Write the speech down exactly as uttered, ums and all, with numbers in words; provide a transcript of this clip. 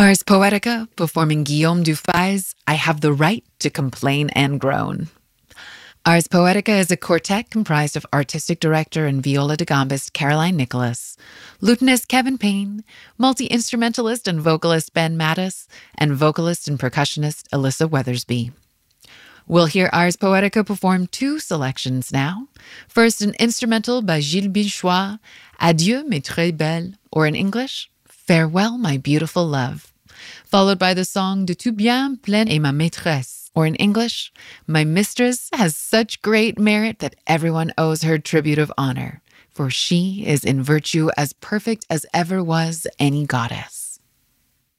Ars Poetica, performing Guillaume Dufay's I Have the Right to Complain and Groan. Ars Poetica is a quartet comprised of artistic director and viola da gambist Caroline Nicholas, lutenist Kevin Payne, multi-instrumentalist and vocalist Ben Mattis, and vocalist and percussionist Alyssa Weathersby. We'll hear Ars Poetica perform two selections now. First, an instrumental by Gilles Bilchois, Adieu mes très belles, or in English, Farewell my beautiful love, followed by the song De tout bien pleine est ma maîtresse, or in English, My mistress has such great merit that everyone owes her tribute of honor, for she is in virtue as perfect as ever was any goddess.